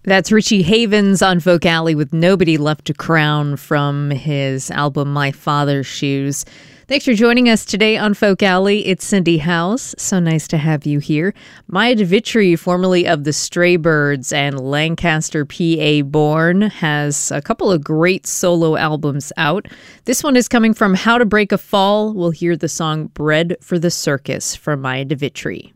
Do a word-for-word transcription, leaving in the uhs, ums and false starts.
That's Richie Havens on Folk Alley with Nobody Left to Crown from his album My Father's Shoes. Thanks for joining us today on Folk Alley. It's Cindy House. So nice to have you here. Maya DeVitri, formerly of the Stray Birds and Lancaster, P A born, has a couple of great solo albums out. This one is coming from How to Break a Fall. We'll hear the song Bread for the Circus from Maya DeVitri.